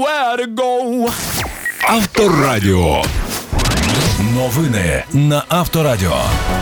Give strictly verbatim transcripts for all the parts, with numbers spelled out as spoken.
Авторадіо. Новини на Авторадіо.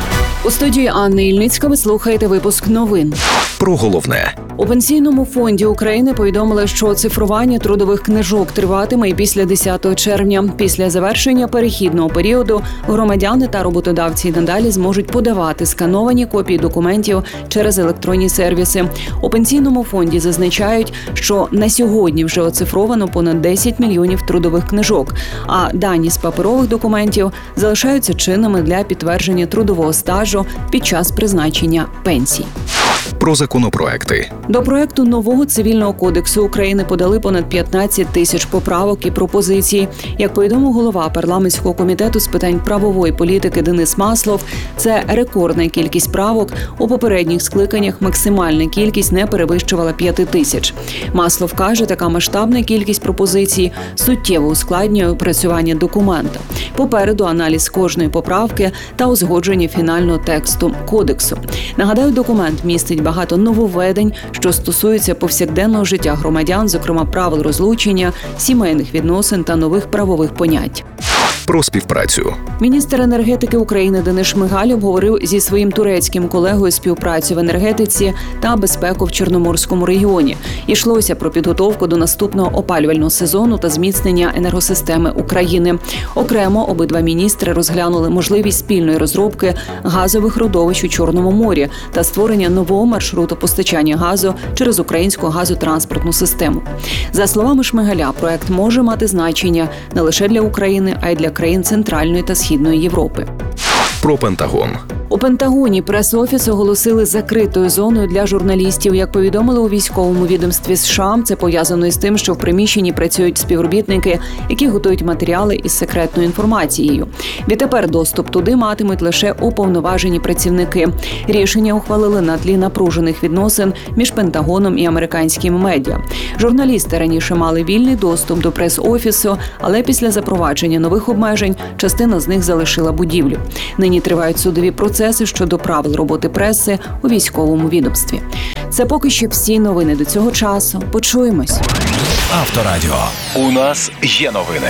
У студії Анни Ільницька ви слухаєте випуск новин. Про головне. У Пенсійному фонді України повідомили, що оцифрування трудових книжок триватиме і після десятого червня. Після завершення перехідного періоду громадяни та роботодавці надалі зможуть подавати скановані копії документів через електронні сервіси. У Пенсійному фонді зазначають, що на сьогодні вже оцифровано понад десять мільйонів трудових книжок, а дані з паперових документів залишаються чинними для підтвердження трудового стажу під час призначення пенсій. Про законопроекти. До проекту нового Цивільного кодексу України подали понад п'ятнадцять тисяч поправок і пропозицій. Як повідомив голова парламентського комітету з питань правової політики Денис Маслов, це рекордна кількість правок. У попередніх скликаннях максимальна кількість не перевищувала п'ять тисяч. Маслов каже, така масштабна кількість пропозицій суттєво ускладнює опрацювання документа. Попереду аналіз кожної поправки та узгодження фінального тексту кодексу. Нагадаю, документ містить багато нововведень, що стосуються повсякденного життя громадян, зокрема правил розлучення, сімейних відносин та нових правових понять. Про співпрацю. Міністр енергетики України Денис Шмигаль обговорив зі своїм турецьким колегою співпрацю в енергетиці та безпеку в Чорноморському регіоні. Йшлося про підготовку до наступного опалювального сезону та зміцнення енергосистеми України. Окремо обидва міністри розглянули можливість спільної розробки газових родовищ у Чорному морі та створення нового маршруту постачання газу через українську газотранспортну систему. За словами Шмигаля, проект може мати значення не лише для України, а й для країн Центральної та Східної Європи. Про Пентагон. У Пентагоні прес-офіс оголосили закритою зоною для журналістів. Як повідомили у військовому відомстві США, це пов'язано із тим, що в приміщенні працюють співробітники, які готують матеріали із секретною інформацією. Відтепер доступ туди матимуть лише уповноважені працівники. Рішення ухвалили на тлі напружених відносин між Пентагоном і американськими медіа. Журналісти раніше мали вільний доступ до прес-офісу, але після запровадження нових обмежень частина з них залишила будівлю. Нині тривають судові процеси щодо правил роботи преси у військовому відомстві. Це поки що всі новини до цього часу. Почуємось. Авторадіо. У нас є новини.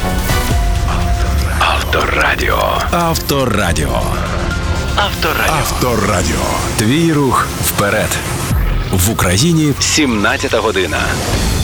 Авторадіо. Авторадіо. Авторадіо. Авторадіо. Твій рух вперед. В Україні сімнадцята година.